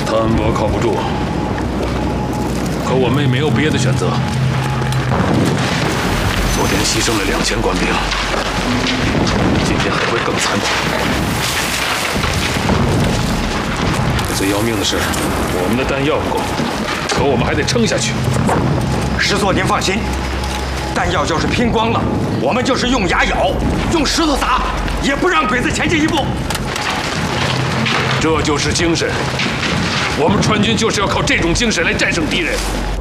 谭博靠不住，可我们也没有别的选择。昨天牺牲了2000官兵，今天还会更残酷。最要命的是，我们的弹药不够，可我们还得撑下去。 师座，您放心，弹药要是拼光了，我们就是用牙咬，用石头砸，也不让鬼子前进一步。 这就是精神，我们川军就是要靠这种精神来战胜敌人。